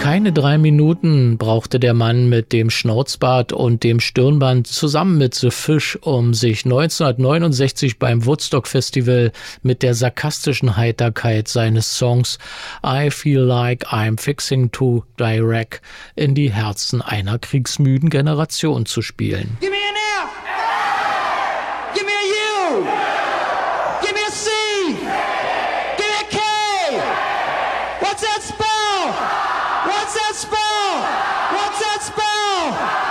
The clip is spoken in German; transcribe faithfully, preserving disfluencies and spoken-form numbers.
Keine drei Minuten brauchte der Mann mit dem Schnauzbart und dem Stirnband zusammen mit The Fish, um sich neunzehnhundertneunundsechzig beim Woodstock Festival mit der sarkastischen Heiterkeit seines Songs I Feel Like I'm Fixing to Die Wreck in die Herzen einer kriegsmüden Generation zu spielen. Give me an F! Give me a U! Give me a C! Give me a K! What's that spell? What's that spell? What's that spell?